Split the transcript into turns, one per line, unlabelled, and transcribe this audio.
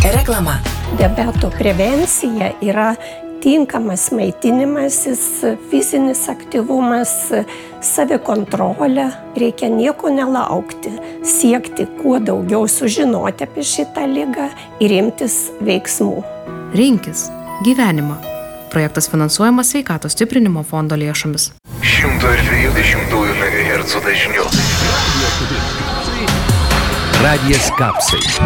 Reklama.
Diabeto prevencija yra tinkamas maitinimasis, fizinis aktyvumas, savikontrolė. Reikia nieko nelaukti, siekti kuo daugiau sužinoti apie šitą ligą ir imtis veiksmų.
Rinkis gyvenimą. Projektas finansuojamas Sveikatos stiprinimo fondo lėšomis.
120 MHz dažniu.
Radijas Kapsai.